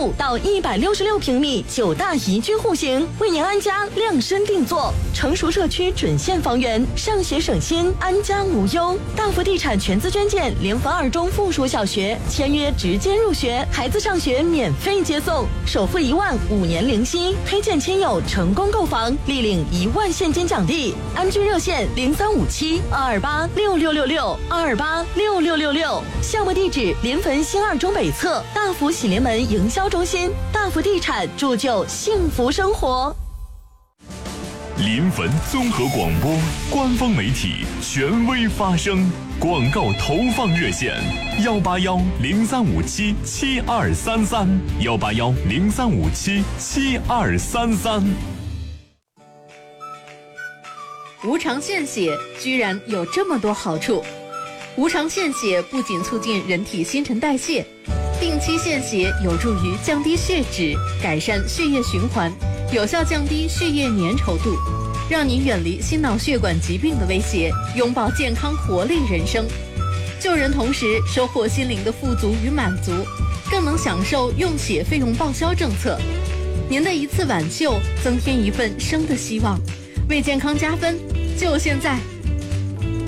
5到166平米9大宜居户型，为您安家量身定做。成熟社区准现房源，上学省心，安家无忧。大福地产全资捐建联防2中附属小学，签约直接入学，孩子上学免费接送，首付1万，5年零息。推荐亲友成功购房，立领1万现金奖励。安居热线0357-228-6666，228-6666。项目地址：临汾新2中北侧大福喜临门营销中心。大福地产铸就幸福生活。 临汾综合广播官方媒体，权威发声。广告投放热线：181-0357-7233，181-0357-7233。 无偿献血居然有这么多好处。无偿献血不仅促进人体新陈代谢，定期献血有助于降低血脂，改善血液循环，有效降低血液粘稠度，让你远离心脑血管疾病的威胁，拥抱健康活力人生。救人同时收获心灵的富足与满足，更能享受用血费用报销政策。您的一次挽救，增添一份生的希望，为健康加分，就现在。